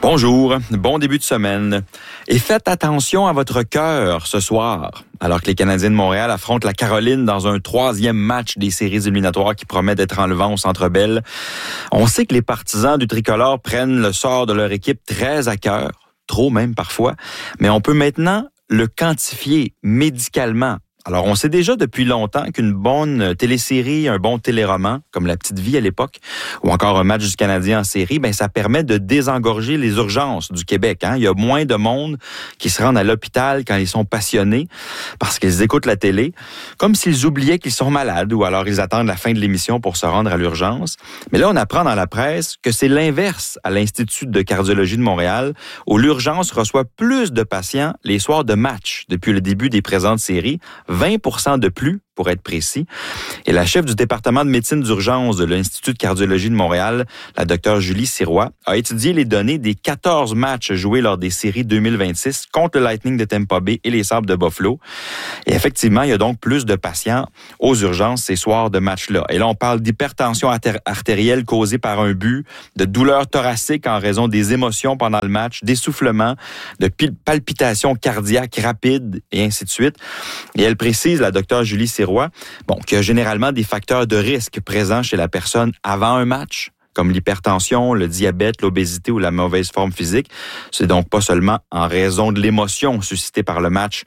Bonjour, bon début de semaine. Et faites attention à votre cœur ce soir, alors que les Canadiens de Montréal affrontent la Caroline dans un 3e match des séries éliminatoires qui promet d'être enlevant au Centre Bell. On sait que les partisans du tricolore prennent le sort de leur équipe très à cœur, trop même parfois, mais on peut maintenant le quantifier médicalement. Alors, on sait déjà depuis longtemps qu'une bonne télésérie, un bon téléroman, comme La Petite Vie à l'époque, ou encore un match du Canadien en série, ça permet de désengorger les urgences du Québec. Il y a moins de monde qui se rendent à l'hôpital quand ils sont passionnés parce qu'ils écoutent la télé, comme s'ils oubliaient qu'ils sont malades ou alors ils attendent la fin de l'émission pour se rendre à l'urgence. Mais là, on apprend dans la presse que c'est l'inverse à l'Institut de cardiologie de Montréal, où l'urgence reçoit plus de patients les soirs de match depuis le début des présentes séries, 20% de plus, pour être précis. Et la chef du département de médecine d'urgence de l'Institut de cardiologie de Montréal, la docteure Julie Sirois, a étudié les données des 14 matchs joués lors des séries 2026 contre le Lightning de Tampa Bay et les Sabres de Buffalo. Et effectivement, il y a donc plus de patients aux urgences ces soirs de match-là. Et là, on parle d'hypertension artérielle causée par un but, de douleurs thoraciques en raison des émotions pendant le match, d'essoufflement, de palpitations cardiaques rapides et ainsi de suite. Et elle précise, la docteure Julie Sirois, qu'il y a généralement des facteurs de risque présents chez la personne avant un match, comme l'hypertension, le diabète, l'obésité ou la mauvaise forme physique. C'est donc pas seulement en raison de l'émotion suscitée par le match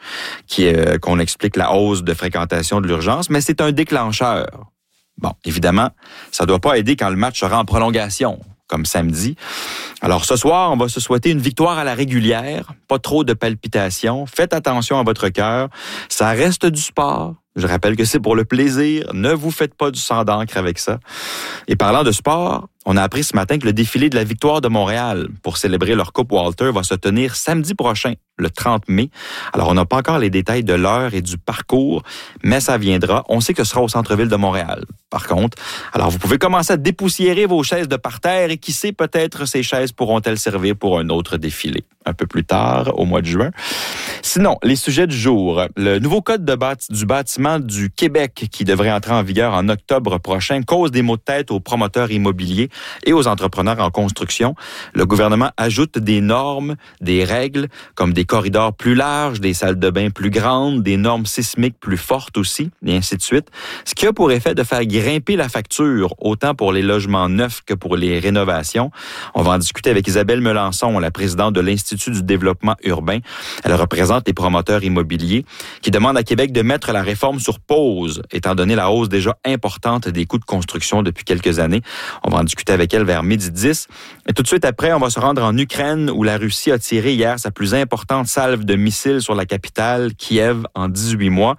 qu'on explique la hausse de fréquentation de l'urgence, mais c'est un déclencheur. Bon, évidemment, ça doit pas aider quand le match sera en prolongation, comme samedi. Alors ce soir, on va se souhaiter une victoire à la régulière, pas trop de palpitations, faites attention à votre cœur, ça reste du sport. Je rappelle que c'est pour le plaisir, ne vous faites pas du sang d'encre avec ça. Et parlant de sport, on a appris ce matin que le défilé de la victoire de Montréal pour célébrer leur Coupe Walter va se tenir samedi prochain, le 30 mai. Alors, on n'a pas encore les détails de l'heure et du parcours, mais ça viendra. On sait que ce sera au centre-ville de Montréal, par contre. Alors, vous pouvez commencer à dépoussiérer vos chaises de parterre et qui sait, peut-être ces chaises pourront-elles servir pour un autre défilé un peu plus tard, au mois de juin. Sinon, les sujets du jour. Le nouveau code du bâtiment du Québec qui devrait entrer en vigueur en octobre prochain cause des maux de tête aux promoteurs immobiliers et aux entrepreneurs en construction. Le gouvernement ajoute des normes, des règles, comme des corridors plus larges, des salles de bain plus grandes, des normes sismiques plus fortes aussi, et ainsi de suite. Ce qui a pour effet de faire grimper la facture, autant pour les logements neufs que pour les rénovations. On va en discuter avec Isabelle Melançon, la présidente de l'Institut du développement urbain. Elle représente les promoteurs immobiliers qui demandent à Québec de mettre la réforme sur pause, étant donné la hausse déjà importante des coûts de construction depuis quelques années. On va en discuter avec elle vers 12h10. Et tout de suite après, on va se rendre en Ukraine où la Russie a tiré hier sa plus importante salve de missiles sur la capitale, Kiev, en 18 mois.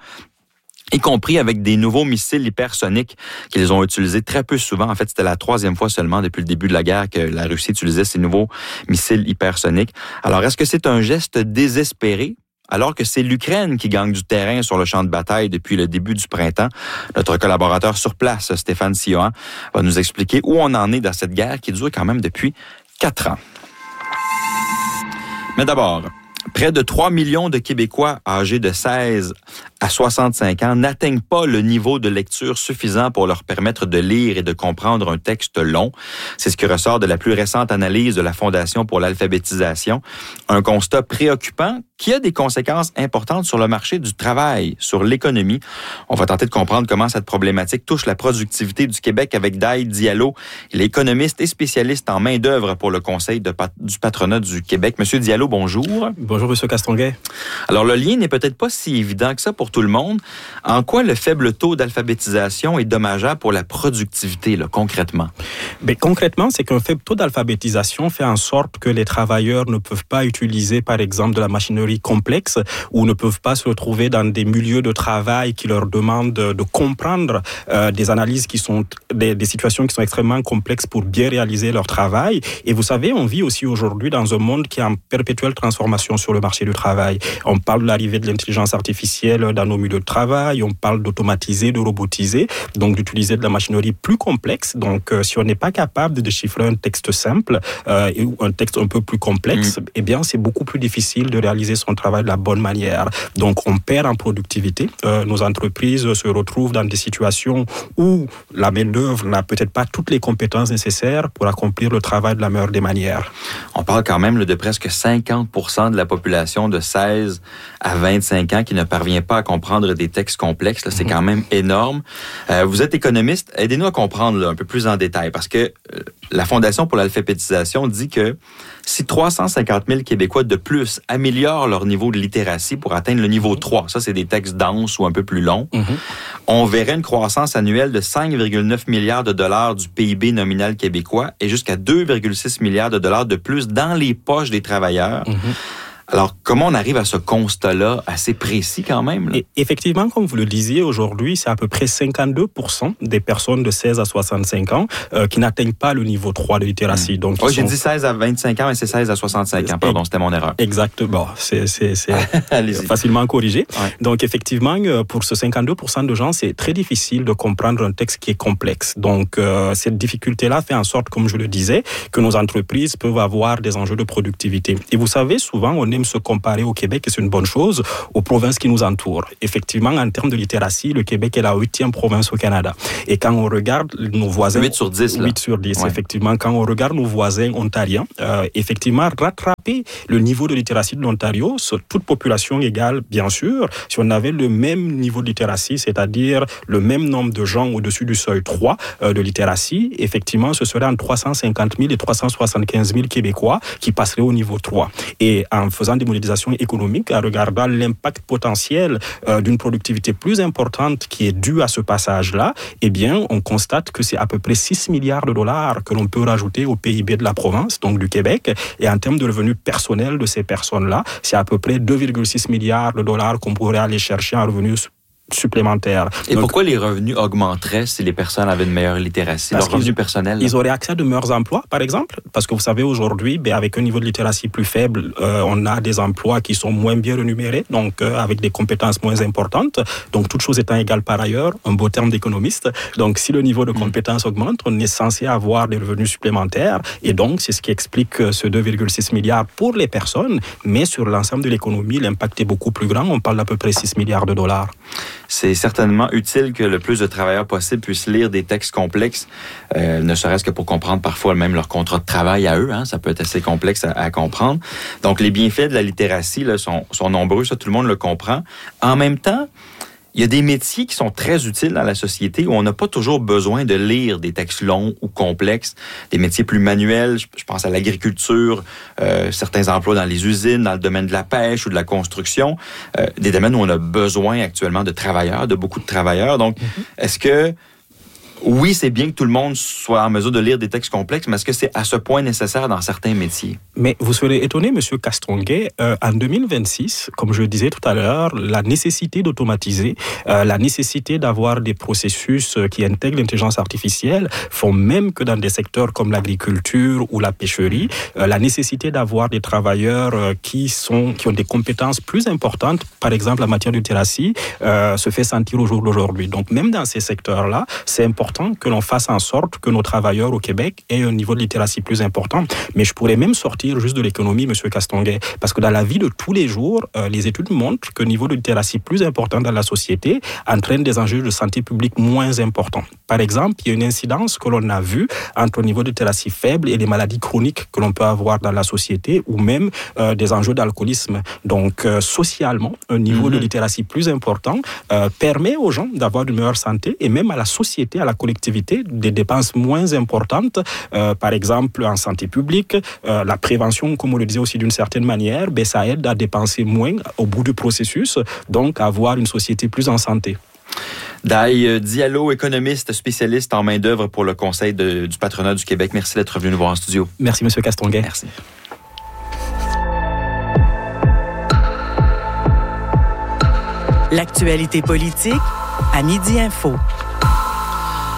Y compris avec des nouveaux missiles hypersoniques qu'ils ont utilisés très peu souvent. En fait, c'était la 3e fois seulement depuis le début de la guerre que la Russie utilisait ces nouveaux missiles hypersoniques. Alors, est-ce que c'est un geste désespéré? Alors que c'est l'Ukraine qui gagne du terrain sur le champ de bataille depuis le début du printemps. Notre collaborateur sur place, Stéphane Siohan, va nous expliquer où on en est dans cette guerre qui dure quand même depuis 4 ans. Mais d'abord, près de 3 millions de Québécois âgés de 16 à 65 ans n'atteignent pas le niveau de lecture suffisant pour leur permettre de lire et de comprendre un texte long. C'est ce qui ressort de la plus récente analyse de la Fondation pour l'alphabétisation. Un constat préoccupant qui a des conséquences importantes sur le marché du travail, sur l'économie. On va tenter de comprendre comment cette problématique touche la productivité du Québec avec Daï Diallo, l'économiste et spécialiste en main-d'œuvre pour le Conseil du patronat du Québec. Monsieur Diallo, bonjour. Bonjour, Monsieur Castonguay. Alors, le lien n'est peut-être pas si évident que ça pour tout le monde. En quoi le faible taux d'alphabétisation est dommageable pour la productivité, là, concrètement? Concrètement, c'est qu'un faible taux d'alphabétisation fait en sorte que les travailleurs ne peuvent pas utiliser, par exemple, de la machinerie complexe ou ne peuvent pas se retrouver dans des milieux de travail qui leur demandent de comprendre des analyses qui sont des situations qui sont extrêmement complexes pour bien réaliser leur travail. Et vous savez, on vit aussi aujourd'hui dans un monde qui est en perpétuelle transformation sur le marché du travail. On parle de l'arrivée de l'intelligence artificielle, dans nos milieux de travail, on parle d'automatiser, de robotiser, donc d'utiliser de la machinerie plus complexe. Donc, si on n'est pas capable de déchiffrer un texte simple ou un texte un peu plus complexe, eh bien, c'est beaucoup plus difficile de réaliser son travail de la bonne manière. Donc, on perd en productivité. Nos entreprises se retrouvent dans des situations où la main-d'œuvre n'a peut-être pas toutes les compétences nécessaires pour accomplir le travail de la meilleure des manières. On parle quand même de presque 50% de la population de 16 à 25 ans qui ne parvient pas à comprendre des textes complexes. Là, c'est quand même énorme. Vous êtes économiste. Aidez-nous à comprendre un peu plus en détail parce que la Fondation pour l'alphabétisation dit que si 350 000 Québécois de plus améliorent leur niveau de littératie pour atteindre le niveau 3, ça c'est des textes denses ou un peu plus longs, on verrait une croissance annuelle de 5,9 milliards de dollars du PIB nominal québécois et jusqu'à 2,6 milliards de dollars de plus dans les poches des travailleurs. Alors, comment on arrive à ce constat-là assez précis quand même? Là? Et effectivement, comme vous le disiez, aujourd'hui, c'est à peu près 52% des personnes de 16 à 65 ans qui n'atteignent pas le niveau 3 de littératie. Donc, j'ai dit 16 à 25 ans, mais c'est 16 à 65 ans. Pardon, c'était mon erreur. Exactement. C'est facilement corrigé. Ouais. Donc, effectivement, pour ce 52% de gens, c'est très difficile de comprendre un texte qui est complexe. Donc, cette difficulté-là fait en sorte, comme je le disais, que nos entreprises peuvent avoir des enjeux de productivité. Et vous savez, souvent, on aime se comparer au Québec, et c'est une bonne chose, aux provinces qui nous entourent. Effectivement, en termes de littératie, le Québec est la 8e province au Canada. Et quand on regarde nos voisins... 8 sur 10, là. 8 sur 10, ouais. Effectivement. Quand on regarde nos voisins ontariens, effectivement, rattraper le niveau de littératie de l'Ontario, sur toute population égale, bien sûr, si on avait le même niveau de littératie, c'est-à-dire le même nombre de gens au-dessus du seuil 3 de littératie, effectivement, ce serait entre 350 000 et 375 000 Québécois qui passeraient au niveau 3. Et en faisant des modélisations économiques, en regardant l'impact potentiel d'une productivité plus importante qui est due à ce passage-là, eh bien, on constate que c'est à peu près 6 milliards de dollars que l'on peut rajouter au PIB de la province, donc du Québec. Et en termes de revenus personnels de ces personnes-là, c'est à peu près 2,6 milliards de dollars qu'on pourrait aller chercher en revenus supplémentaires. Et donc, pourquoi les revenus augmenteraient si les personnes avaient une meilleure littératie, leurs revenus personnels? Ils auraient accès à de meilleurs emplois, par exemple, parce que vous savez, aujourd'hui, avec un niveau de littératie plus faible, on a des emplois qui sont moins bien rémunérés, donc avec des compétences moins importantes. Donc, toute chose étant égale par ailleurs, un beau terme d'économiste. Donc, si le niveau de compétences augmente, on est censé avoir des revenus supplémentaires. Et donc, c'est ce qui explique ce 2,6 milliards pour les personnes, mais sur l'ensemble de l'économie, l'impact est beaucoup plus grand. On parle d'à peu près 6 milliards de dollars. C'est certainement utile que le plus de travailleurs possible puissent lire des textes complexes, ne serait-ce que pour comprendre parfois même leur contrat de travail à eux. Hein, ça peut être assez complexe à comprendre. Donc, les bienfaits de la littératie là, sont nombreux, ça tout le monde le comprend. En même temps, il y a des métiers qui sont très utiles dans la société où on n'a pas toujours besoin de lire des textes longs ou complexes, des métiers plus manuels. Je pense à l'agriculture, certains emplois dans les usines, dans le domaine de la pêche ou de la construction, des domaines où on a besoin actuellement de travailleurs, de beaucoup de travailleurs. Donc, est-ce que oui, c'est bien que tout le monde soit en mesure de lire des textes complexes, mais est-ce que c'est à ce point nécessaire dans certains métiers? Mais vous serez étonné, M. Castonguay, en 2026, comme je le disais tout à l'heure, la nécessité d'automatiser, la nécessité d'avoir des processus qui intègrent l'intelligence artificielle font même que dans des secteurs comme l'agriculture ou la pêcherie, la nécessité d'avoir des travailleurs qui ont des compétences plus importantes, par exemple en matière de littératie, se fait sentir au jour d'aujourd'hui. Donc même dans ces secteurs-là, c'est important que l'on fasse en sorte que nos travailleurs au Québec aient un niveau de littératie plus important. Mais je pourrais même sortir juste de l'économie, M. Castonguay, parce que dans la vie de tous les jours, les études montrent que le niveau de littératie plus important dans la société entraîne des enjeux de santé publique moins importants. Par exemple, il y a une incidence que l'on a vue entre le niveau de littératie faible et les maladies chroniques que l'on peut avoir dans la société, ou même des enjeux d'alcoolisme. Donc, socialement, un niveau de littératie plus important permet aux gens d'avoir une meilleure santé et même à la société, à la collectivité, des dépenses moins importantes, par exemple en santé publique, la prévention, comme on le disait aussi d'une certaine manière, ça aide à dépenser moins au bout du processus, donc à avoir une société plus en santé. Dai Diallo, économiste spécialiste en main-d'œuvre pour le Conseil du patronat du Québec. Merci d'être venu nous voir en studio. Merci, M. Castonguay. Merci. L'actualité politique à Midi Info.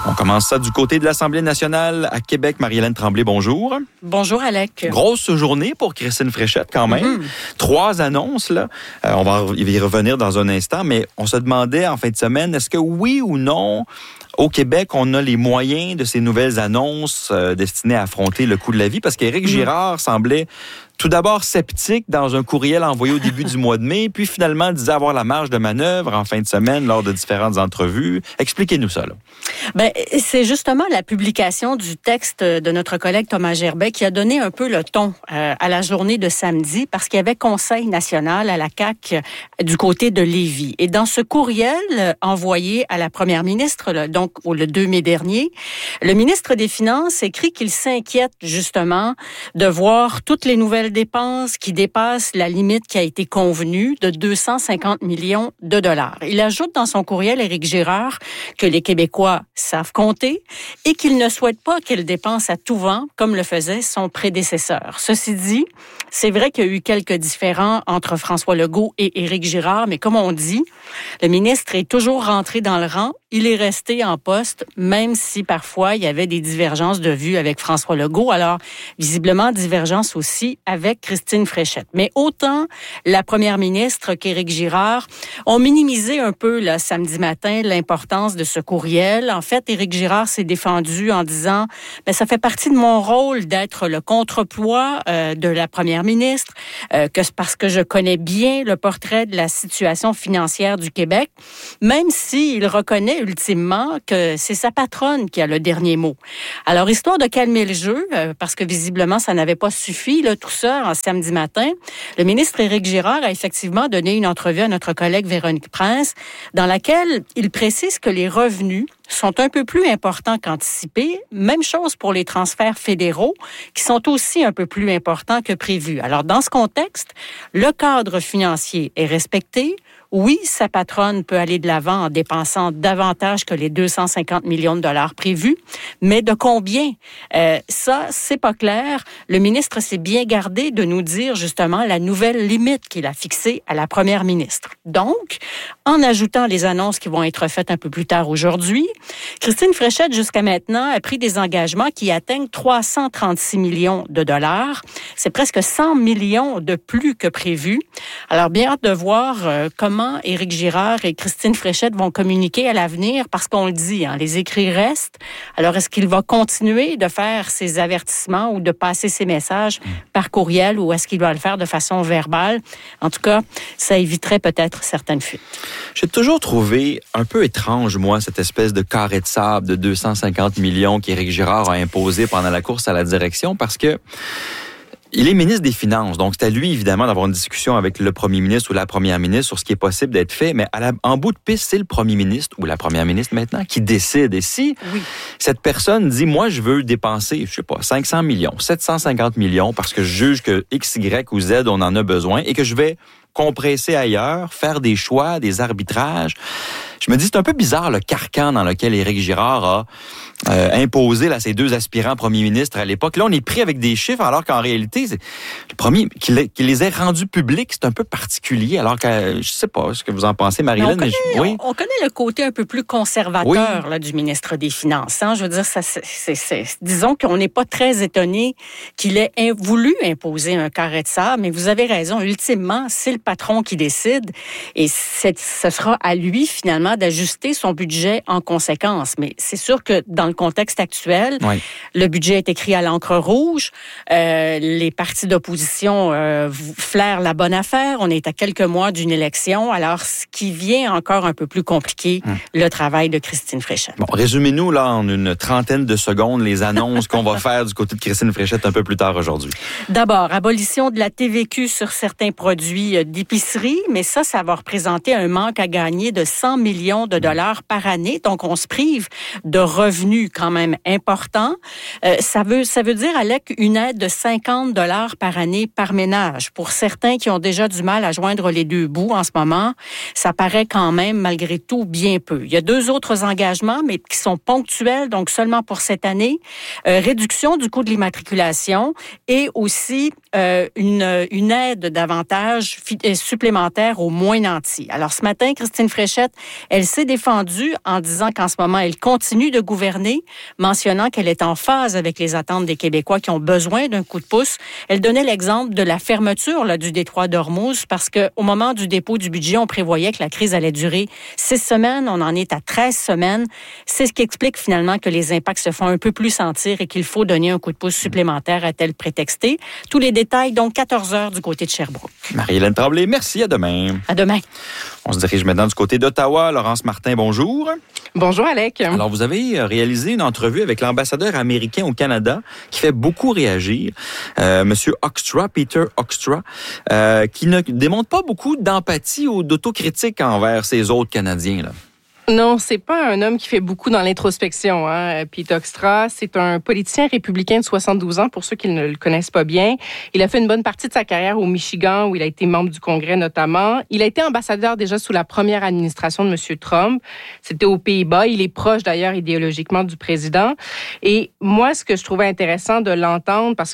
On commence ça du côté de l'Assemblée nationale à Québec. Marie-Hélène Tremblay, bonjour. Bonjour, Alec. Grosse journée pour Christine Fréchette, quand même. 3 annonces, là. On va y revenir dans un instant, mais on se demandait en fin de semaine, est-ce que oui ou non, au Québec, on a les moyens de ces nouvelles annonces destinées à affronter le coût de la vie? Parce qu'Éric Girard semblait tout d'abord sceptique dans un courriel envoyé au début du mois de mai, puis finalement disait avoir la marge de manœuvre en fin de semaine lors de différentes entrevues. Expliquez-nous ça, là. Ben, c'est justement la publication du texte de notre collègue Thomas Gerbet qui a donné un peu le ton à la journée de samedi, parce qu'il y avait Conseil national à la CAQ du côté de Lévis. Et dans ce courriel envoyé à la première ministre, donc le 2 mai dernier, le ministre des Finances écrit qu'il s'inquiète justement de voir toutes les nouvelles dépenses qui dépassent la limite qui a été convenue de 250 millions de dollars. Il ajoute dans son courriel, Éric Girard, que les Québécois savent compter et qu'il ne souhaite pas qu'elle dépense à tout vent comme le faisait son prédécesseur. Ceci dit, c'est vrai qu'il y a eu quelques différends entre François Legault et Éric Girard, mais comme on dit, le ministre est toujours rentré dans le rang. Il est resté en poste, même si parfois il y avait des divergences de vues avec François Legault. Alors, visiblement, divergence aussi avec Christine Fréchette. Mais autant la première ministre qu'Éric Girard ont minimisé un peu là, samedi matin l'importance de ce courriel. En fait, Éric Girard s'est défendu en disant « ça fait partie de mon rôle d'être le contrepoids de la première ministre, parce que je connais bien le portrait de la situation financière du Québec, même s'il reconnaît ultimement que c'est sa patronne qui a le dernier mot. » Alors, histoire de calmer le jeu, parce que visiblement, ça n'avait pas suffi, là, tout ça, en samedi matin, le ministre Éric Girard a effectivement donné une entrevue à notre collègue Véronique Prince, dans laquelle il précise que les revenus sont un peu plus importants qu'anticipés. Même chose pour les transferts fédéraux, qui sont aussi un peu plus importants que prévu. Alors, dans ce contexte, le cadre financier est respecté. Oui, sa patronne peut aller de l'avant en dépensant davantage que les 250 millions de dollars prévus, mais de combien? Ça, c'est pas clair. Le ministre s'est bien gardé de nous dire justement la nouvelle limite qu'il a fixée à la première ministre. Donc, en ajoutant les annonces qui vont être faites un peu plus tard aujourd'hui, Christine Fréchette, jusqu'à maintenant, a pris des engagements qui atteignent 336 millions de dollars. C'est presque 100 millions de plus que prévu. Alors, bien hâte de voir comment Éric Girard et Christine Fréchette vont communiquer à l'avenir, parce qu'on le dit, les écrits restent. Alors, est-ce qu'il va continuer de faire ses avertissements ou de passer ses messages par courriel, ou est-ce qu'il va le faire de façon verbale? En tout cas, ça éviterait peut-être certaines fuites. J'ai toujours trouvé un peu étrange, moi, cette espèce de carré de sable de 250 millions qu'Éric Girard a imposé pendant la course à la direction, parce que il est ministre des Finances, donc c'est à lui, évidemment, d'avoir une discussion avec le premier ministre ou la première ministre sur ce qui est possible d'être fait, mais en bout de piste, c'est le premier ministre ou la première ministre maintenant qui décide. Et si cette personne dit, moi, je veux dépenser, je sais pas, 500 millions, 750 millions, parce que je juge que X, Y ou Z, on en a besoin, et que je vais compresser ailleurs, faire des choix, des arbitrages. Je me dis, c'est un peu bizarre le carcan dans lequel Éric Girard a imposé là, ces 2 aspirants premiers ministres à l'époque. Là, on est pris avec des chiffres, alors qu'en réalité, le premier qu'il les ait rendus publics, c'est un peu particulier. Alors que, je sais pas ce que vous en pensez, Marie-Hélène. On connaît le côté un peu plus conservateur là, du ministre des Finances. Je veux dire, disons qu'on n'est pas très étonné qu'il ait voulu imposer un carré de sable, mais vous avez raison, ultimement, c'est le patron qui décide, et ce sera à lui, finalement, d'ajuster son budget en conséquence. Mais c'est sûr que dans le contexte actuel, le budget est écrit à l'encre rouge. Les partis d'opposition flairent la bonne affaire. On est à quelques mois d'une élection. Alors, ce qui vient encore un peu plus compliqué, le travail de Christine Fréchette. Bon, résumez-nous là en une trentaine de secondes les annonces qu'on va faire du côté de Christine Fréchette un peu plus tard aujourd'hui. D'abord, abolition de la TVQ sur certains produits d'épicerie, mais ça va représenter un manque à gagner de 100 millions de dollars par année. Donc, on se prive de revenus quand même importants. Ça veut dire, Alec, une aide de 50 dollars par année par ménage. Pour certains qui ont déjà du mal à joindre les deux bouts en ce moment, ça paraît quand même, malgré tout, bien peu. Il y a 2 autres engagements, mais qui sont ponctuels, donc seulement pour cette année. Réduction du coût de l'immatriculation et aussi une aide davantage supplémentaire aux moins nantis. Alors, ce matin, Christine Fréchette Elle s'est défendue en disant qu'en ce moment, elle continue de gouverner, mentionnant qu'elle est en phase avec les attentes des Québécois qui ont besoin d'un coup de pouce. Elle donnait l'exemple de la fermeture du détroit d'Ormuz parce qu'au moment du dépôt du budget, on prévoyait que la crise allait durer 6 semaines. On en est à 13 semaines. C'est ce qui explique finalement que les impacts se font un peu plus sentir et qu'il faut donner un coup de pouce supplémentaire, a-t-elle prétexté. Tous les détails, donc 14 heures du côté de Sherbrooke. Marie-Hélène Tremblay, merci. À demain. À demain. On se dirige maintenant du côté d'Ottawa. Laurence Martin, bonjour. Bonjour, Alec. Alors, vous avez réalisé une entrevue avec l'ambassadeur américain au Canada qui fait beaucoup réagir, Monsieur Hoekstra, Peter Hoekstra, qui ne démontre pas beaucoup d'empathie ou d'autocritique envers ses autres Canadiens, là. Non, c'est pas un homme qui fait beaucoup dans l'introspection. Pete Hoekstra, c'est un politicien républicain de 72 ans, pour ceux qui ne le connaissent pas bien. Il a fait une bonne partie de sa carrière au Michigan, où il a été membre du Congrès notamment. Il a été ambassadeur déjà sous la première administration de M. Trump. C'était aux Pays-Bas. Il est proche d'ailleurs idéologiquement du président. Et moi, ce que je trouvais intéressant de l'entendre, parce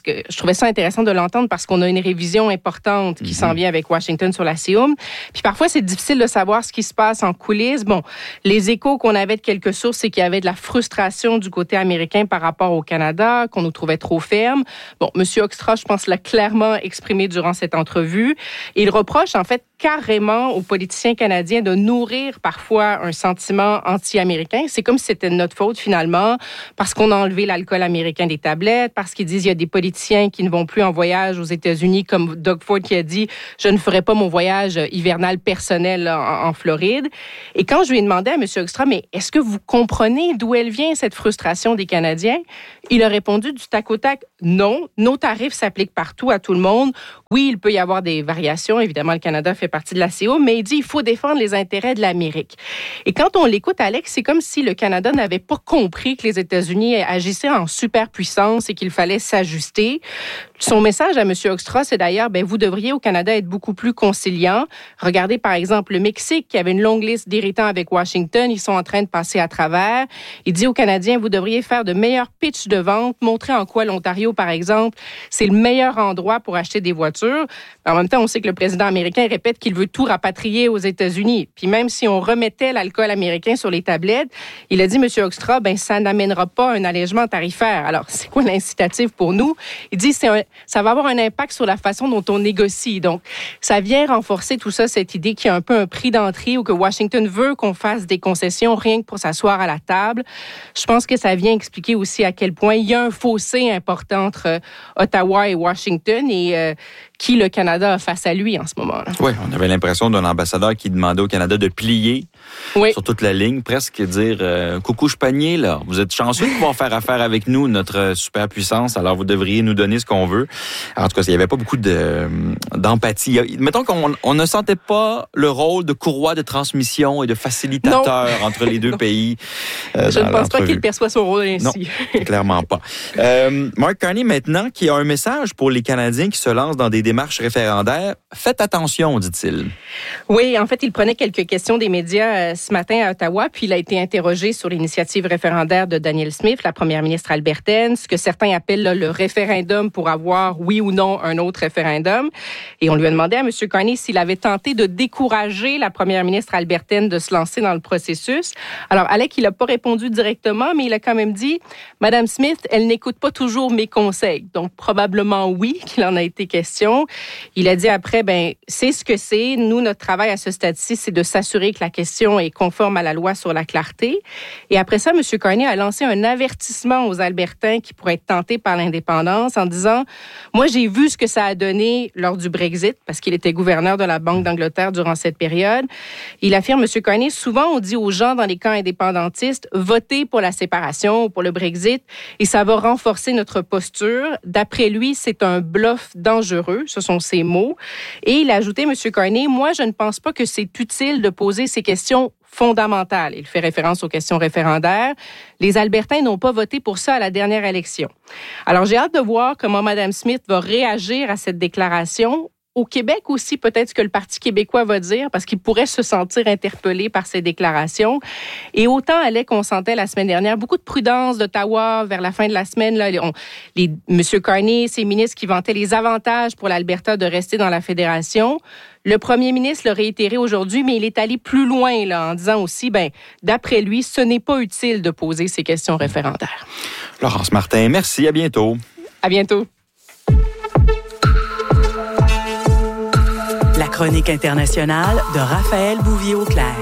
qu'on a une révision importante qui s'en vient avec Washington sur la CIUM. Puis parfois, c'est difficile de savoir ce qui se passe en coulisses. Bon, les échos qu'on avait de quelques sources, c'est qu'il y avait de la frustration du côté américain par rapport au Canada, qu'on nous trouvait trop ferme. Bon, M. Hoekstra, je pense, l'a clairement exprimé durant cette entrevue. Il reproche, en fait, carrément aux politiciens canadiens de nourrir parfois un sentiment anti-américain. C'est comme si c'était de notre faute, finalement, parce qu'on a enlevé l'alcool américain des tablettes, parce qu'ils disent qu'il y a des politiciens qui ne vont plus en voyage aux États-Unis, comme Doug Ford qui a dit « Je ne ferai pas mon voyage hivernal personnel en Floride ». Et quand je lui ai demandé à M. Hoekstra, mais est-ce que vous comprenez d'où elle vient, cette frustration des Canadiens? Il a répondu du tac au tac, non, nos tarifs s'appliquent partout à tout le monde. Oui, il peut y avoir des variations. Évidemment, le Canada fait partie de la CO, mais il dit il faut défendre les intérêts de l'Amérique. Et quand on l'écoute, Alex, c'est comme si le Canada n'avait pas compris que les États-Unis agissaient en superpuissance et qu'il fallait s'ajuster. Son message à M. Hoekstra, c'est d'ailleurs, vous devriez au Canada être beaucoup plus conciliant. Regardez par exemple le Mexique, qui avait une longue liste d'irritants avec Washington. Ils sont en train de passer à travers. Il dit aux Canadiens, vous devriez faire de meilleurs pitchs de vente, montrer en quoi l'Ontario, par exemple, c'est le meilleur endroit pour acheter des voitures. En même temps, on sait que le président américain répète qu'il veut tout rapatrier aux États-Unis. Puis même si on remettait l'alcool américain sur les tablettes, il a dit, M. Hoekstra, ça n'amènera pas un allègement tarifaire. Alors, c'est quoi l'incitatif pour nous? Il dit, ça va avoir un impact sur la façon dont on négocie. Donc, ça vient renforcer tout ça, cette idée qu'il y a un peu un prix d'entrée ou que Washington veut qu'on fasse des concessions rien que pour s'asseoir à la table. Je pense que ça vient expliquer aussi à quel point il y a un fossé important entre Ottawa et Washington et qui le Canada a face à lui en ce moment-là. Oui, on avait l'impression d'un ambassadeur qui demandait au Canada de plier sur toute la ligne, presque dire « Coucou, je panier, là. Vous êtes chanceux de pouvoir faire affaire avec nous, notre superpuissance, alors vous devriez nous donner ce qu'on veut. » En tout cas, il n'y avait pas beaucoup d'empathie. Mettons qu'on ne sentait pas le rôle de courroie de transmission et de facilitateur entre les deux pays. Je ne pense pas qu'il perçoit son rôle ainsi. Non, clairement pas. Mark Carney, maintenant, qui a un message pour les Canadiens qui se lancent dans des démarches référendaires. Faites attention, dit-il. Oui, en fait, il prenait quelques questions des médias ce matin à Ottawa, puis il a été interrogé sur l'initiative référendaire de Danielle Smith, la première ministre albertaine, ce que certains appellent le référendum pour avoir, oui ou non, un autre référendum. Et on lui a demandé à M. Carney s'il avait tenté de décourager la première ministre albertaine de se lancer dans le processus. Alors, Alec, il n'a pas répondu directement, mais il a quand même dit, Madame Smith, elle n'écoute pas toujours mes conseils. Donc, probablement oui, qu'il en a été question. Il a dit après, c'est ce que c'est. Nous, notre travail à ce stade-ci, c'est de s'assurer que la question est conforme à la loi sur la clarté. Et après ça, M. Carney a lancé un avertissement aux Albertains qui pourraient être tentés par l'indépendance en disant, moi, j'ai vu ce que ça a donné lors du Brexit, parce qu'il était gouverneur de la Banque d'Angleterre durant cette période. Il affirme, M. Carney, souvent, on dit aux gens dans les camps indépendantistes, votez pour la séparation ou pour le Brexit, et ça va renforcer notre posture. D'après lui, c'est un bluff dangereux. Ce sont ses mots. Et il a ajouté, M. Carney, moi, je ne pense pas que c'est utile de poser ces questions fondamentales. Il fait référence aux questions référendaires. Les Albertains n'ont pas voté pour ça à la dernière élection. Alors, j'ai hâte de voir comment Mme Smith va réagir à cette déclaration. au Québec aussi, peut-être ce que le Parti québécois va dire, parce qu'il pourrait se sentir interpellé par ces déclarations. Et autant allait qu'on sentait la semaine dernière beaucoup de prudence d'Ottawa vers la fin de la semaine. Là, M. Carney, ses ministres qui vantaient les avantages pour l'Alberta de rester dans la fédération. Le premier ministre l'a réitéré aujourd'hui, mais il est allé plus loin là, en disant aussi, d'après lui, ce n'est pas utile de poser ces questions référendaires. Laurence Martin, merci. À bientôt. À bientôt. La chronique internationale de Raphaël Bouvier-Auclair.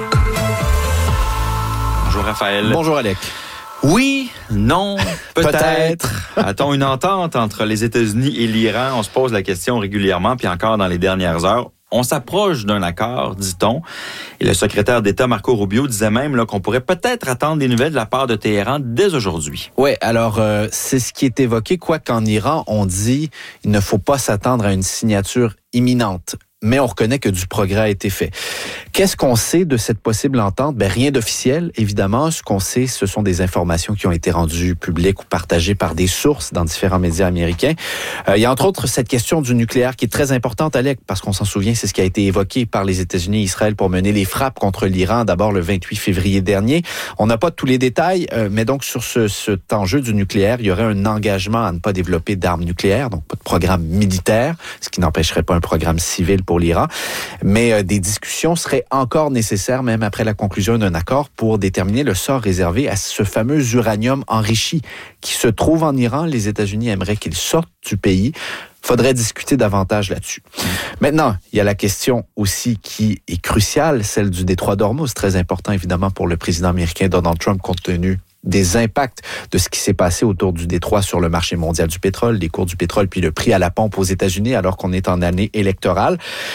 Bonjour Raphaël. Bonjour Alec. Oui, non, peut-être. A-t-on une entente entre les États-Unis et l'Iran? On se pose la question régulièrement, puis encore dans les dernières heures. On s'approche d'un accord, dit-on. Et le secrétaire d'État Marco Rubio disait même là, qu'on pourrait peut-être attendre des nouvelles de la part de Téhéran dès aujourd'hui. Oui, alors c'est ce qui est évoqué, quoi qu'en Iran, on dit il ne faut pas s'attendre à une signature imminente. Mais on reconnaît que du progrès a été fait. Qu'est-ce qu'on sait de cette possible entente? Rien d'officiel, évidemment. Ce qu'on sait, ce sont des informations qui ont été rendues publiques ou partagées par des sources dans différents médias américains. Il y a entre autres cette question du nucléaire qui est très importante, Alec, parce qu'on s'en souvient, c'est ce qui a été évoqué par les États-Unis et Israël pour mener les frappes contre l'Iran, d'abord le 28 février dernier. On n'a pas tous les détails, mais donc sur cet enjeu du nucléaire, il y aurait un engagement à ne pas développer d'armes nucléaires, donc pas de programme militaire, ce qui n'empêcherait pas un programme civil pour l'Iran. Mais des discussions seraient encore nécessaires, même après la conclusion d'un accord, pour déterminer le sort réservé à ce fameux uranium enrichi qui se trouve en Iran. Les États-Unis aimeraient qu'il sorte du pays. Faudrait discuter davantage là-dessus. Maintenant, il y a la question aussi qui est cruciale, celle du détroit d'Ormuz, très important évidemment pour le président américain Donald Trump, compte tenu des impacts de ce qui s'est passé autour du détroit sur le marché mondial du pétrole, les cours du pétrole, puis le prix à la pompe aux États-Unis alors qu'on est en année électorale.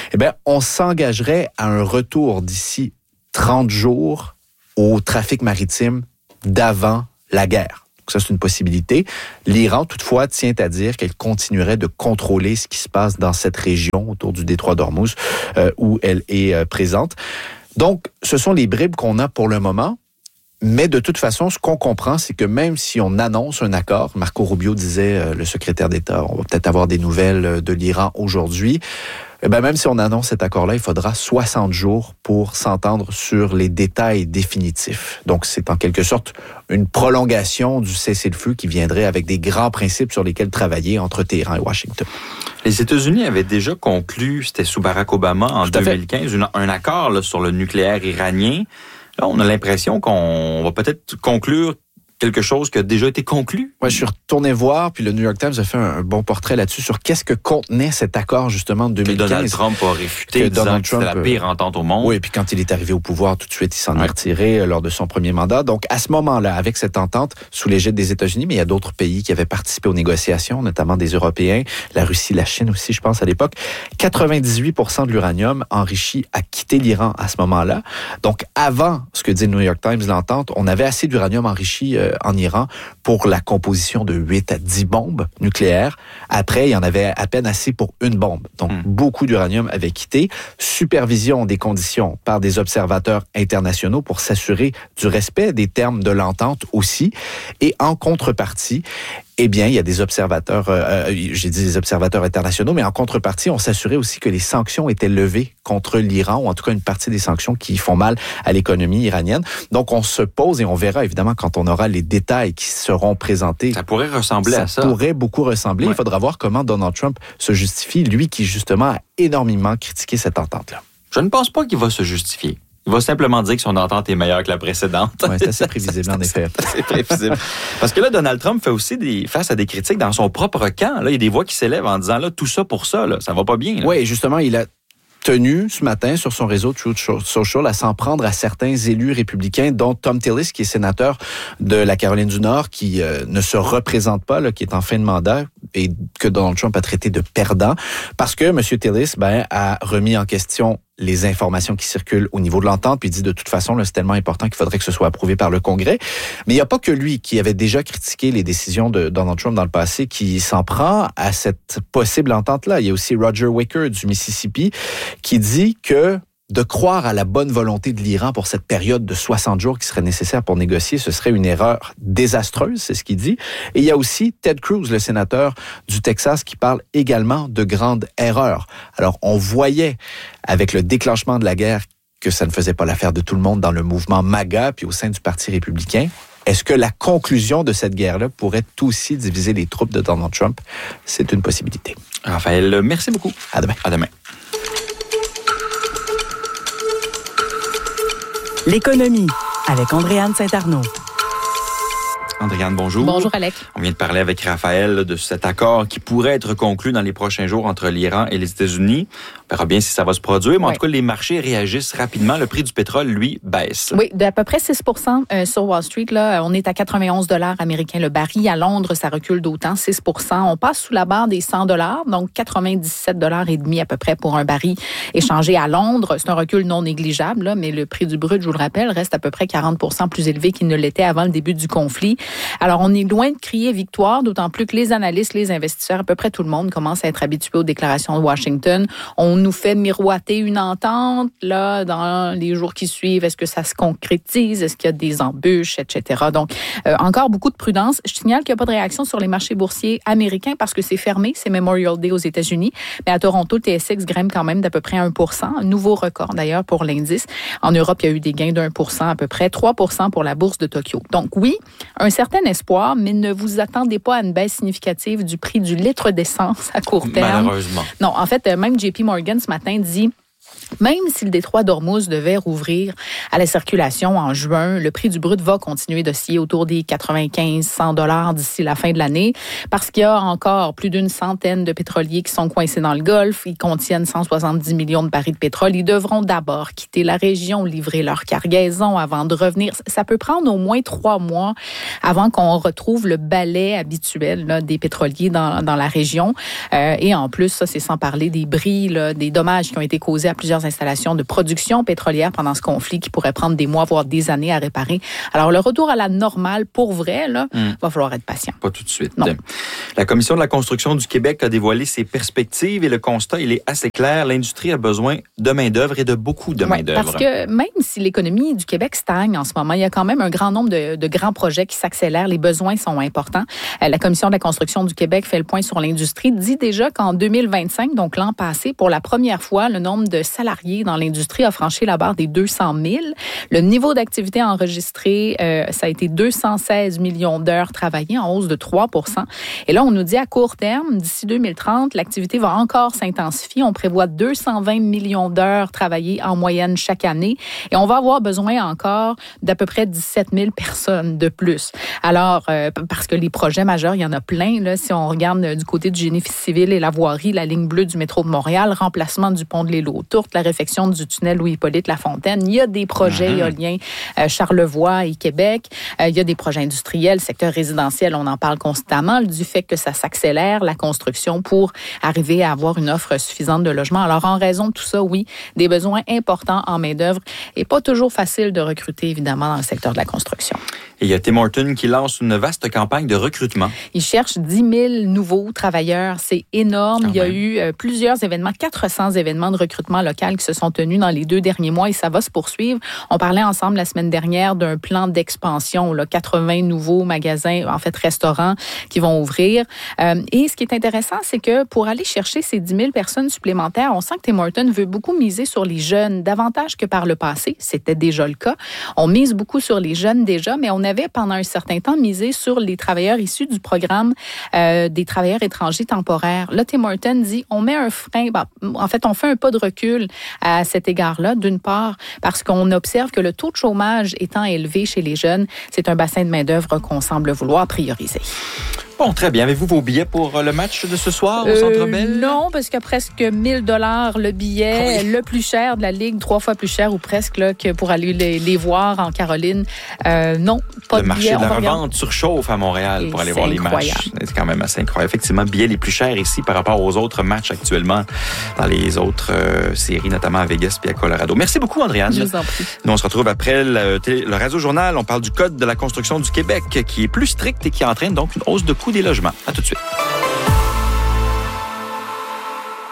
On s'engagerait à un retour d'ici 30 jours au trafic maritime d'avant la guerre. Donc ça, c'est une possibilité. L'Iran, toutefois, tient à dire qu'elle continuerait de contrôler ce qui se passe dans cette région autour du détroit d'Ormuz où elle est présente. Donc, ce sont les bribes qu'on a pour le moment. Mais de toute façon, ce qu'on comprend, c'est que même si on annonce un accord, Marco Rubio disait, le secrétaire d'État, on va peut-être avoir des nouvelles de l'Iran aujourd'hui, même si on annonce cet accord-là, il faudra 60 jours pour s'entendre sur les détails définitifs. Donc, c'est en quelque sorte une prolongation du cessez-le-feu qui viendrait avec des grands principes sur lesquels travailler entre Téhéran et Washington. Les États-Unis avaient déjà conclu, c'était sous Barack Obama en 2015, un accord là, sur le nucléaire iranien. Là, on a l'impression qu'on va peut-être conclure quelque chose qui a déjà été conclu. Moi, je suis retourné voir, puis le New York Times a fait un bon portrait là-dessus sur qu'est-ce que contenait cet accord, justement, de 2015. Que Donald Trump a réfuté, disant que c'était la pire entente au monde. Oui, et puis quand il est arrivé au pouvoir, tout de suite, il s'en est retiré lors de son premier mandat. Donc, à ce moment-là, avec cette entente, sous l'égide des États-Unis, mais il y a d'autres pays qui avaient participé aux négociations, notamment des Européens, la Russie, la Chine aussi, je pense, à l'époque. 98% de l'uranium enrichi a quitté l'Iran à ce moment-là. Donc, avant ce que dit le New York Times, l'entente, on avait assez d'uranium enrichi en Iran pour la composition de 8 à 10 bombes nucléaires. Après, il y en avait à peine assez pour une bombe. Donc, beaucoup d'uranium avait quitté. Supervision des conditions par des observateurs internationaux pour s'assurer du respect des termes de l'entente aussi. Et en contrepartie, il y a des observateurs, j'ai dit des observateurs internationaux, mais en contrepartie, on s'assurait aussi que les sanctions étaient levées contre l'Iran, ou en tout cas une partie des sanctions qui font mal à l'économie iranienne. Donc, on se pose et on verra évidemment quand on aura les détails qui seront présentés. Ça pourrait ressembler à ça. Ça pourrait beaucoup ressembler. Ouais. Il faudra voir comment Donald Trump se justifie, lui qui justement a énormément critiqué cette entente-là. Je ne pense pas qu'il va se justifier. Il va simplement dire que son entente est meilleure que la précédente. Oui, c'est assez prévisible, en effet. C'est prévisible. Parce que là, Donald Trump fait aussi face à des critiques dans son propre camp. Là, il y a des voix qui s'élèvent en disant, là, tout ça pour ça, là, ça va pas bien. Là. Oui, justement, il a tenu ce matin sur son réseau Truth Social à s'en prendre à certains élus républicains, dont Thom Tillis, qui est sénateur de la Caroline du Nord, qui ne se représente pas, là, qui est en fin de mandat et que Donald Trump a traité de perdant, parce que M. Tillis a remis en question les informations qui circulent au niveau de l'entente, puis dit de toute façon, là, c'est tellement important qu'il faudrait que ce soit approuvé par le Congrès. Mais il n'y a pas que lui qui avait déjà critiqué les décisions de Donald Trump dans le passé qui s'en prend à cette possible entente-là. Il y a aussi Roger Wicker du Mississippi qui dit que de croire à la bonne volonté de l'Iran pour cette période de 60 jours qui serait nécessaire pour négocier, ce serait une erreur désastreuse, c'est ce qu'il dit. Et il y a aussi Ted Cruz, le sénateur du Texas, qui parle également de grandes erreurs. Alors, on voyait avec le déclenchement de la guerre que ça ne faisait pas l'affaire de tout le monde dans le mouvement MAGA puis au sein du Parti républicain. Est-ce que la conclusion de cette guerre-là pourrait aussi diviser les troupes de Donald Trump? C'est une possibilité. Raphaël, merci beaucoup. À demain. À demain. L'économie avec Andréane Saint-Arnaud. Andréane, bonjour. Bonjour, Alec. On vient de parler avec Raphaël de cet accord qui pourrait être conclu dans les prochains jours entre l'Iran et les États-Unis. On verra bien si ça va se produire, mais en tout cas, les marchés réagissent rapidement. Le prix du pétrole, lui, baisse. Oui, d'à peu près 6 sur Wall Street. Là, on est à 91 $ américains le baril. À Londres, ça recule d'autant, 6 %. On passe sous la barre des 100 $, donc 97 $ et demi à peu près pour un baril échangé à Londres. C'est un recul non négligeable, là, mais le prix du brut, je vous le rappelle, reste à peu près 40 % plus élevé qu'il ne l'était avant le début du conflit. Alors, on est loin de crier victoire, d'autant plus que les analystes, les investisseurs, à peu près tout le monde commence à être habitué aux déclarations de Washington. On nous fait miroiter une entente, là, dans les jours qui suivent. Est-ce que ça se concrétise? Est-ce qu'il y a des embûches, etc.? Donc, encore beaucoup de prudence. Je signale qu'il n'y a pas de réaction sur les marchés boursiers américains parce que c'est fermé. C'est Memorial Day aux États-Unis. Mais à Toronto, le TSX grimpe quand même d'à peu près 1 %. Un nouveau record, d'ailleurs, pour l'indice. En Europe, il y a eu des gains d'1 % à peu près. 3 % pour la bourse de Tokyo. Donc, oui, un certain espoir, mais ne vous attendez pas à une baisse significative du prix du litre d'essence à court terme. Malheureusement. Non, en fait, même JP Morgan ce matin dit... Même si le détroit d'Ormuz devait rouvrir à la circulation en juin, le prix du brut va continuer d'osciller autour des 95-100 $ d'ici la fin de l'année parce qu'il y a encore plus d'une centaine de pétroliers qui sont coincés dans le Golfe. Ils contiennent 170 millions de barils de pétrole. Ils devront d'abord quitter la région, livrer leur cargaison avant de revenir. Ça peut prendre au moins 3 mois avant qu'on retrouve le balai habituel là, des pétroliers dans la région. Et en plus, ça, c'est sans parler des bris, là, des dommages qui ont été causés à plusieurs installations de production pétrolière pendant ce conflit qui pourrait prendre des mois, voire des années à réparer. Alors, le retour à la normale, pour vrai, là, va falloir être patient. Pas tout de suite. Non. La Commission de la construction du Québec a dévoilé ses perspectives et le constat, il est assez clair. L'industrie a besoin de main-d'œuvre et de beaucoup de main-d'œuvre. Parce que même si l'économie du Québec stagne en ce moment, il y a quand même un grand nombre de grands projets qui s'accélèrent. Les besoins sont importants. La Commission de la construction du Québec fait le point sur l'industrie, dit déjà qu'en 2025, donc l'an passé, pour la première fois, le nombre de salariés dans l'industrie a franchi la barre des 200 000. Le niveau d'activité enregistré, ça a été 216 millions d'heures travaillées, en hausse de 3 %. Et là, on nous dit à court terme, d'ici 2030, l'activité va encore s'intensifier. On prévoit 220 millions d'heures travaillées en moyenne chaque année. Et on va avoir besoin encore d'à peu près 17 000 personnes de plus. Alors, parce que les projets majeurs, il y en a plein. Là, si on regarde du côté du génie civil et la voirie, la ligne bleue du métro de Montréal, remplacement du pont de l'île aux Tourtes, la réfection du tunnel Louis-Hippolyte Lafontaine. Il y a des projets éoliens Charlevoix et Québec. Il y a des projets industriels, secteur résidentiel, on en parle constamment, du fait que ça s'accélère, la construction, pour arriver à avoir une offre suffisante de logements. Alors, en raison de tout ça, oui, des besoins importants en main-d'œuvre et pas toujours facile de recruter, évidemment, dans le secteur de la construction. Et il y a Tim Hortons qui lance une vaste campagne de recrutement. Il cherche 10 000 nouveaux travailleurs. C'est énorme. Il y a eu plusieurs événements, 400 événements de recrutement local qui se sont tenus dans les 2 derniers mois et ça va se poursuivre. On parlait ensemble la semaine dernière d'un plan d'expansion, là, 80 nouveaux magasins, en fait restaurants qui vont ouvrir. Et ce qui est intéressant, c'est que pour aller chercher ces 10 000 personnes supplémentaires, on sent que Tim Hortons veut beaucoup miser sur les jeunes, davantage que par le passé. C'était déjà le cas. On mise beaucoup sur les jeunes déjà, mais on avait pendant un certain temps misé sur les travailleurs issus du programme des travailleurs étrangers temporaires. Là, Tim Hortons dit, on met un frein, en fait, on fait un pas de recul à cet égard-là, d'une part, parce qu'on observe que le taux de chômage étant élevé chez les jeunes, c'est un bassin de main-d'œuvre qu'on semble vouloir prioriser. Bon, très bien. Avez-vous vos billets pour le match de ce soir au Centre Bell? Non, parce qu'à presque 1 000 $ le billet, le plus cher de la Ligue, 3 fois plus cher ou presque là, que pour aller les voir en Caroline. Non, pas de billet. Le marché de la revente surchauffe à Montréal pour aller voir les matchs. C'est quand même assez incroyable. Effectivement, billets les plus chers ici par rapport aux autres matchs actuellement dans les autres séries, notamment à Vegas et à Colorado. Merci beaucoup, Andréane. Je vous en prie. Nous, on se retrouve après le Radio-Journal. On parle du Code de la construction du Québec qui est plus strict et qui entraîne donc une hausse de coût des logements. À tout de suite. Ici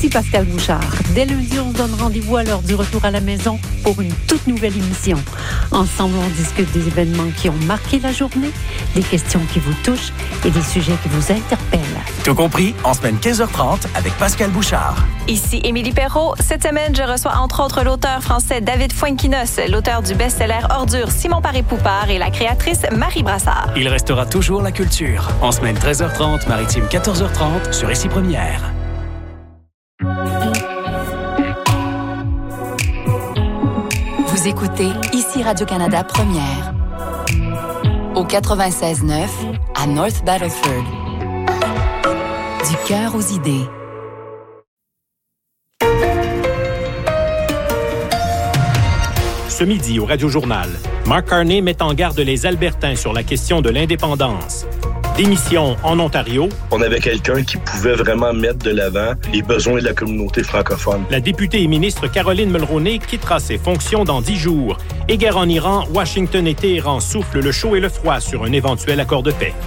Ici Pascal Bouchard. Dès lundi, on se donne rendez-vous à l'heure du retour à la maison pour une toute nouvelle émission. Ensemble, on discute des événements qui ont marqué la journée, des questions qui vous touchent et des sujets qui vous interpellent. Tout compris, en semaine 15h30 avec Pascal Bouchard. Ici Émilie Perrault. Cette semaine, je reçois entre autres l'auteur français David Fuenquinos, l'auteur du best-seller Ordure Simon Paré-Poupard et la créatrice Marie Brassard. Il restera toujours la culture. En semaine 13h30, maritime 14h30 sur Ici Première. Vous écoutez Ici Radio-Canada Première. Au 96.9 à North Battleford. Du cœur aux idées. Ce midi, au Radio-Journal, Mark Carney met en garde les Albertains sur la question de l'indépendance. Démission en Ontario. On avait quelqu'un qui pouvait vraiment mettre de l'avant les besoins de la communauté francophone. La députée et ministre Caroline Mulroney quittera ses fonctions dans 10 jours. Et guerre en Iran, Washington et Téhéran soufflent le chaud et le froid sur un éventuel accord de paix.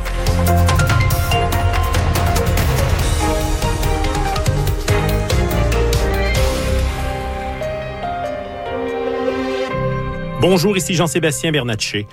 Bonjour, ici Jean-Sébastien Bernatchez.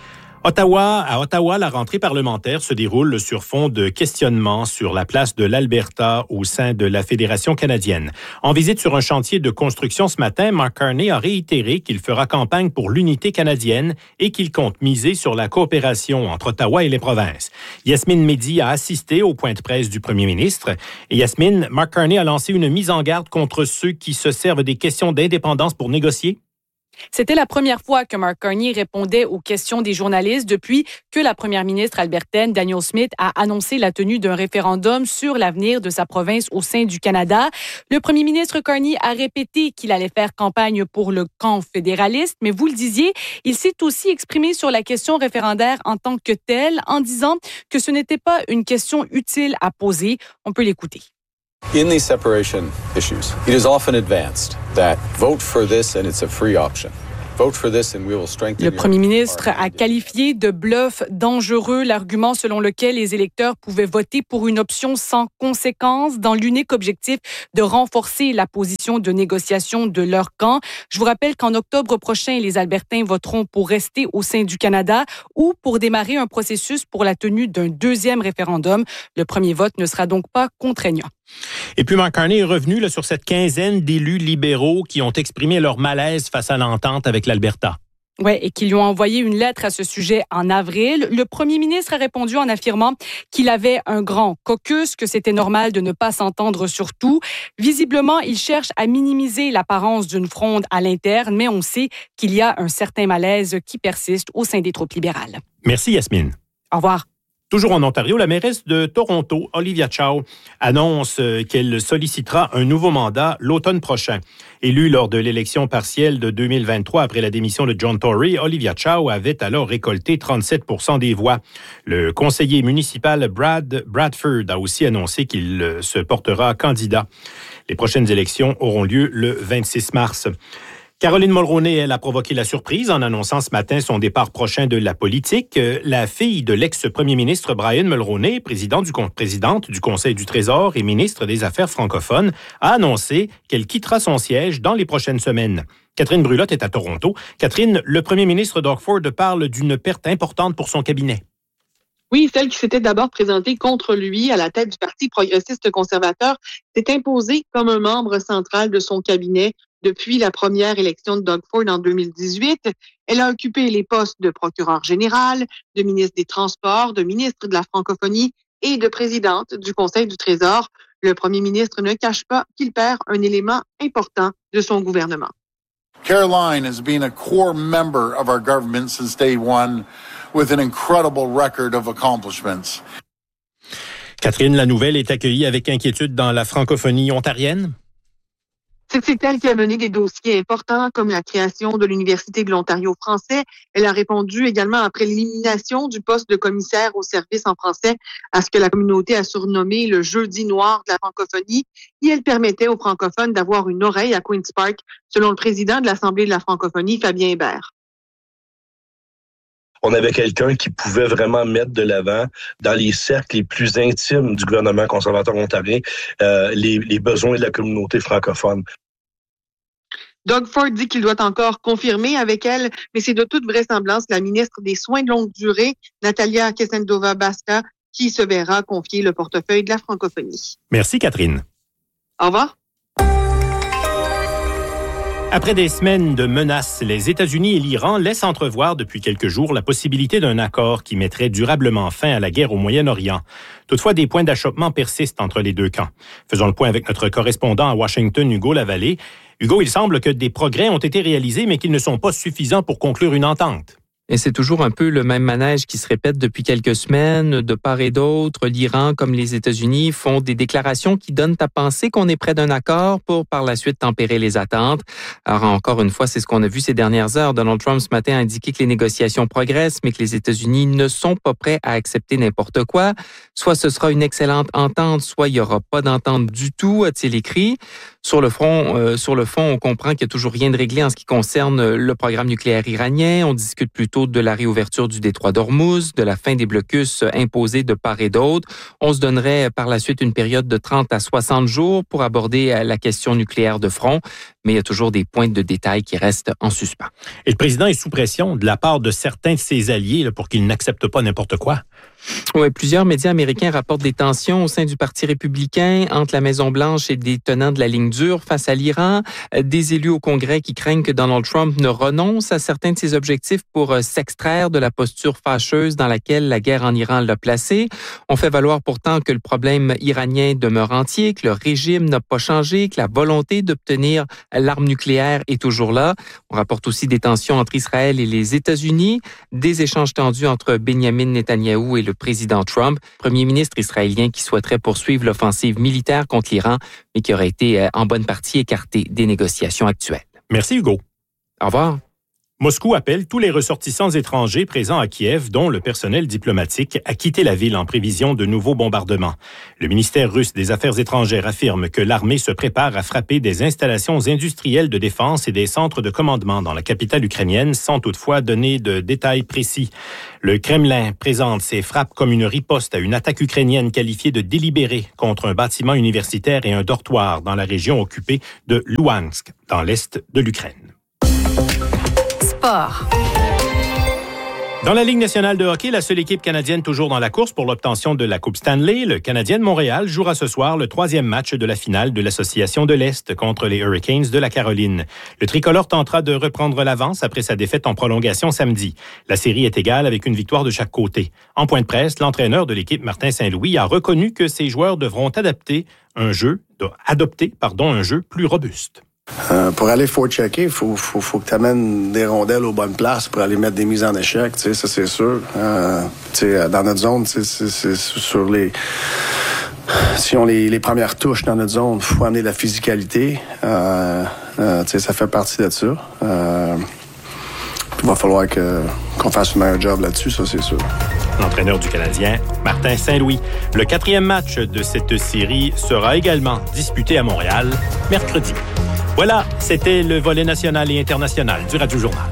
À Ottawa, la rentrée parlementaire se déroule sur fond de questionnements sur la place de l'Alberta au sein de la Fédération canadienne. En visite sur un chantier de construction ce matin, Mark Carney a réitéré qu'il fera campagne pour l'unité canadienne et qu'il compte miser sur la coopération entre Ottawa et les provinces. Yasmine Mehdi a assisté au point de presse du premier ministre. Et Yasmine, Mark Carney a lancé une mise en garde contre ceux qui se servent des questions d'indépendance pour négocier. C'était la première fois que Mark Carney répondait aux questions des journalistes depuis que la première ministre albertaine, Danielle Smith, a annoncé la tenue d'un référendum sur l'avenir de sa province au sein du Canada. Le premier ministre Carney a répété qu'il allait faire campagne pour le camp fédéraliste, mais vous le disiez, il s'est aussi exprimé sur la question référendaire en tant que telle, en disant que ce n'était pas une question utile à poser. On peut l'écouter. In these separation issues, it is often advanced that vote for this and it's a free option. Vote for this and we will strengthen. Le premier ministre a qualifié de bluff dangereux l'argument selon lequel les électeurs pouvaient voter pour une option sans conséquence dans l'unique objectif de renforcer la position de négociation de leur camp. Je vous rappelle qu'en octobre prochain, les Albertains voteront pour rester au sein du Canada ou pour démarrer un processus pour la tenue d'un deuxième référendum. Le premier vote ne sera donc pas contraignant. Et puis, Mark Carney est revenu sur cette quinzaine d'élus libéraux qui ont exprimé leur malaise face à l'entente avec l'Alberta. Oui, et qui lui ont envoyé une lettre à ce sujet en avril. Le premier ministre a répondu en affirmant qu'il avait un grand caucus, que c'était normal de ne pas s'entendre sur tout. Visiblement, il cherche à minimiser l'apparence d'une fronde à l'interne, mais on sait qu'il y a un certain malaise qui persiste au sein des troupes libérales. Merci, Yasmine. Au revoir. Toujours en Ontario, la mairesse de Toronto, Olivia Chow, annonce qu'elle sollicitera un nouveau mandat l'automne prochain. Élue lors de l'élection partielle de 2023 après la démission de John Tory, Olivia Chow avait alors récolté 37% des voix. Le conseiller municipal Brad Bradford a aussi annoncé qu'il se portera candidat. Les prochaines élections auront lieu le 26 mars. Caroline Mulroney, elle a provoqué la surprise en annonçant ce matin son départ prochain de la politique. La fille de l'ex-premier ministre Brian Mulroney, présidente du Conseil du Trésor et ministre des Affaires francophones, a annoncé qu'elle quittera son siège dans les prochaines semaines. Catherine Brulotte est à Toronto. Catherine, le premier ministre Doug Ford parle d'une perte importante pour son cabinet. Oui, celle qui s'était d'abord présentée contre lui à la tête du Parti progressiste conservateur s'est imposée comme un membre central de son cabinet depuis la première élection de Doug Ford en 2018. Elle a occupé les postes de procureur général, de ministre des Transports, de ministre de la Francophonie et de présidente du Conseil du Trésor. Le premier ministre ne cache pas qu'il perd un élément important de son gouvernement. Caroline has been a core member of our government since day one, with an incredible record of accomplishments. Catherine, la nouvelle est accueillie avec inquiétude dans la francophonie ontarienne? C'est elle qui a mené des dossiers importants comme la création de l'Université de l'Ontario français. Elle a répondu également après l'élimination du poste de commissaire au service en français à ce que la communauté a surnommé le jeudi noir de la francophonie. Et elle permettait aux francophones d'avoir une oreille à Queen's Park, selon le président de l'Assemblée de la francophonie, Fabien Hébert. On avait quelqu'un qui pouvait vraiment mettre de l'avant dans les cercles les plus intimes du gouvernement conservateur ontarien les besoins de la communauté francophone. Doug Ford dit qu'il doit encore confirmer avec elle, mais c'est de toute vraisemblance la ministre des Soins de longue durée, Natalia Kesendova-Basta, qui se verra confier le portefeuille de la francophonie. Merci, Catherine. Au revoir. Après des semaines de menaces, les États-Unis et l'Iran laissent entrevoir depuis quelques jours la possibilité d'un accord qui mettrait durablement fin à la guerre au Moyen-Orient. Toutefois, des points d'achoppement persistent entre les deux camps. Faisons le point avec notre correspondant à Washington, Hugo Lavallée. Hugo, il semble que des progrès ont été réalisés, mais qu'ils ne sont pas suffisants pour conclure une entente. Et c'est toujours un peu le même manège qui se répète depuis quelques semaines. De part et d'autre, l'Iran comme les États-Unis font des déclarations qui donnent à penser qu'on est près d'un accord pour par la suite tempérer les attentes. Alors encore une fois, c'est ce qu'on a vu ces dernières heures. Donald Trump ce matin a indiqué que les négociations progressent, mais que les États-Unis ne sont pas prêts à accepter n'importe quoi. Soit ce sera une excellente entente, soit il n'y aura pas d'entente du tout, a-t-il écrit. Sur le fond, on comprend qu'il n'y a toujours rien de réglé en ce qui concerne le programme nucléaire iranien. On discute plutôt de la réouverture du détroit d'Ormuz, de la fin des blocus imposés de part et d'autre. On se donnerait par la suite une période de 30 à 60 jours pour aborder la question nucléaire de front, mais il y a toujours des points de détail qui restent en suspens. Et le président est sous pression de la part de certains de ses alliés pour qu'ils n'acceptent pas n'importe quoi. Oui, plusieurs médias américains rapportent des tensions au sein du Parti républicain entre la Maison-Blanche et des tenants de la ligne dure face à l'Iran. Des élus au Congrès qui craignent que Donald Trump ne renonce à certains de ses objectifs pour s'extraire de la posture fâcheuse dans laquelle la guerre en Iran l'a placé. On fait valoir pourtant que le problème iranien demeure entier, que le régime n'a pas changé, que la volonté d'obtenir l'arme nucléaire est toujours là. On rapporte aussi des tensions entre Israël et les États-Unis, des échanges tendus entre Benjamin Netanyahou et le président Trump, premier ministre israélien qui souhaiterait poursuivre l'offensive militaire contre l'Iran, mais qui aurait été en bonne partie écarté des négociations actuelles. Merci Hugo. Au revoir. Moscou appelle tous les ressortissants étrangers présents à Kiev, dont le personnel diplomatique, à quitter la ville en prévision de nouveaux bombardements. Le ministère russe des Affaires étrangères affirme que l'armée se prépare à frapper des installations industrielles de défense et des centres de commandement dans la capitale ukrainienne, sans toutefois donner de détails précis. Le Kremlin présente ces frappes comme une riposte à une attaque ukrainienne qualifiée de délibérée contre un bâtiment universitaire et un dortoir dans la région occupée de Louhansk, dans l'est de l'Ukraine. Sport. Dans la Ligue nationale de hockey, la seule équipe canadienne toujours dans la course pour l'obtention de la Coupe Stanley, le Canadien de Montréal jouera ce soir le 3e match de la finale de l'Association de l'Est contre les Hurricanes de la Caroline. Le tricolore tentera de reprendre l'avance après sa défaite en prolongation samedi. La série est égale avec une victoire de chaque côté. En point de presse, l'entraîneur de l'équipe, Martin Saint-Louis, a reconnu que ses joueurs devront adopter un jeu plus robuste. Pour aller forechecker, il faut que tu amènes des rondelles aux bonnes places pour aller mettre des mises en échec, ça c'est sûr. Dans notre zone, c'est sur les... Si on les premières touches dans notre zone, il faut amener de la physicalité. Ça fait partie de ça. Il va falloir qu'on fasse un meilleur job là-dessus, ça c'est sûr. L'entraîneur du Canadien, Martin Saint-Louis. Le 4e match de cette série sera également disputé à Montréal mercredi. Voilà, c'était le volet national et international du Radio Journal.